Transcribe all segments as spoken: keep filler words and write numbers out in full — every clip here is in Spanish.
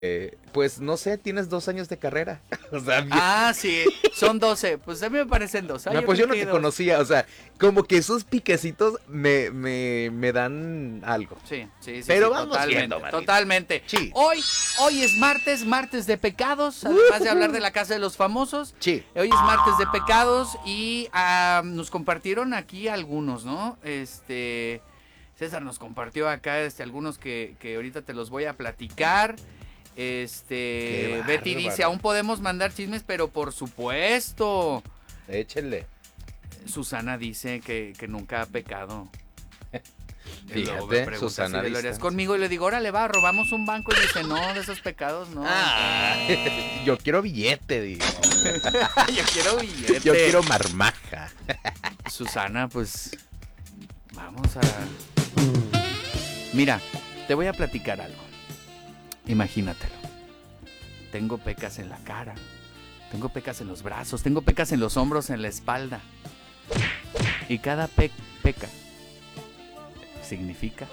Eh, pues no sé, tienes dos años de carrera. O sea, bien. Ah, sí, son doce. Pues a mí me parecen dos. Ah, No, yo pues yo no creí te dos. conocía, o sea, como que esos piquecitos me, me, me dan algo. Sí, sí, sí. Pero sí, vamos totalmente, viendo, Martín. totalmente. Sí. Hoy, hoy es martes, martes de pecados, además de hablar de la casa de los famosos. Sí. Hoy es martes de pecados y ah, nos compartieron aquí algunos, ¿no? Este, César nos compartió acá este, algunos que, que ahorita te los voy a platicar. Este, Qué Betty dice, bárbaro. aún podemos mandar chismes, pero por supuesto. Échenle. Susana dice que, que nunca ha pecado. Y luego me Fíjate, pregunta Susana si lo harías distancia. conmigo y le digo, órale, va, robamos un banco. Y dice, no, de esos pecados no. Ah, yo quiero billete, digo. Yo quiero billete. Yo quiero marmaja. Susana, pues vamos a... Mira, te voy a platicar algo. Imagínatelo. Tengo pecas en la cara, tengo pecas en los brazos, tengo pecas en los hombros, en la espalda. Y cada pe peca significa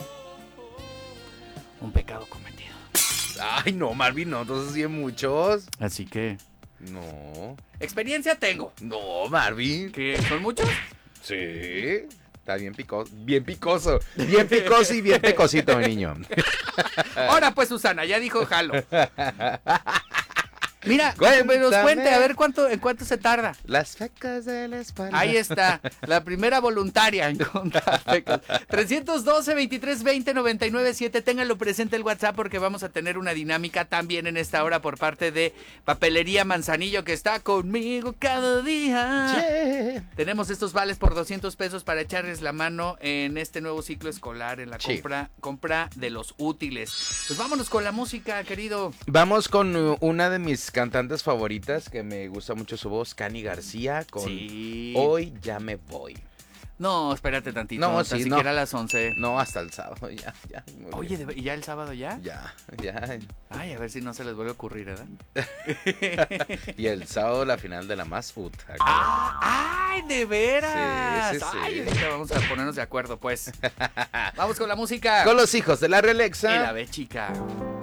un pecado cometido. Ay, no, Marvin, no, entonces sí hay muchos. Así que... No. experiencia tengo. No, Marvin. ¿Qué? ¿Son muchos? Sí. Está bien picoso. Bien picoso. Bien picoso y bien pecosito, mi niño. Ahora pues, Susana, ya dijo jalo. Mira, Cuéntame. que nos cuente, a ver cuánto, en cuánto se tarda. Las fecas de la espalda. Ahí está, la primera voluntaria en contar pecas. trescientos doce, veintitrés veinte, noventa y nueve siete. Ténganlo presente el WhatsApp porque vamos a tener una dinámica también en esta hora por parte de Papelería Manzanillo, que está conmigo cada día. Che. Tenemos estos vales por doscientos pesos para echarles la mano en este nuevo ciclo escolar, en la Sí. compra, compra de los útiles. Pues vámonos con la música, querido. Vamos con uh, una de mis cantantes favoritas que me gusta mucho su voz, Cani García, con Sí. Hoy ya me voy. No, espérate tantito. No, No, sí, tan no. siquiera a las once. No, hasta el sábado, ya, ya. muy Oye, bien. ¿de- ¿y ya el sábado ya? Ya, ya. Ay, a ver si no se les vuelve a ocurrir, ¿verdad? Y el sábado la final de la Más Food. ¡Ah! ¡Ay, de veras! Sí, sí, sí. Ay, ahorita vamos a ponernos de acuerdo, pues. Vamos con la música. Con los hijos de la Y Realexa. la ve, chica.